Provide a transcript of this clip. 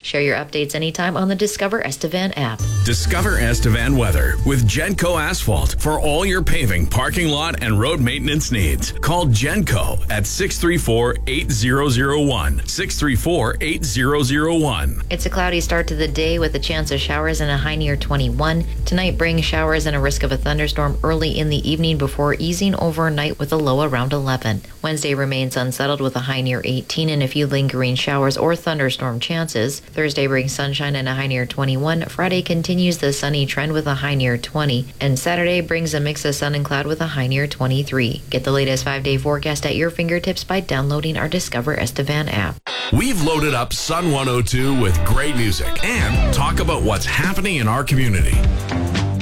Share your updates anytime on the Discover Estevan app. Discover Estevan weather with Genco Asphalt for all your paving, parking lot, and road maintenance needs. Call Genco at 634-8001. 634-8001. It's a cloudy start to the day with a chance of showers and a high near 21. Tonight brings showers and a risk of a thunderstorm early in the evening before easing overnight with a low around 11. Wednesday remains unsettled with a high near 18 and a few lingering showers or thunderstorm chances. Thursday brings sunshine and a high near 21. Friday continues the sunny trend with a high near 20. And Saturday brings a mix of sun and cloud with a high near 23. Get the latest 5-day forecast at your fingertips by downloading our Discover Estevan app. We've loaded up Sun 102 with great music and talk about what's happening in our community.